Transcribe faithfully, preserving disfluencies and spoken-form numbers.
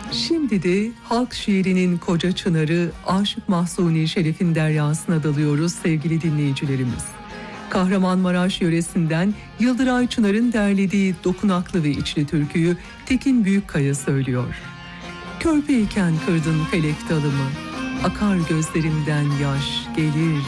Şimdi de halk şiirinin koca çınarı Aşık Mahzuni Şeref'in deryasına dalıyoruz sevgili dinleyicilerimiz. Kahramanmaraş yöresinden Yıldıray Çınar'ın derlediği dokunaklı ve içli türküyü Tekin Büyükkaya söylüyor. Körpeyken kırdın felek dalımı, akar gözlerimden yaş gelir